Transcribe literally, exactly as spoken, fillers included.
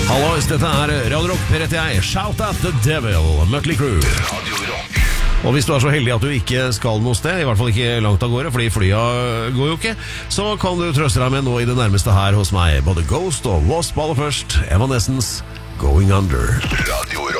Hallois, dette er Radio Rock, Per heter jeg. Shout at the devil, Mötley Crüe. Radio Rock. Og hvis du er så heldig at du ikke skal noe sted, i hvert fall ikke langt av gårde, fordi flya går jo ikke, så kan du trøste deg med nå i det nærmeste her hos meg. Både Ghost og Wasp aller først. Evanescence, Going Under. Radio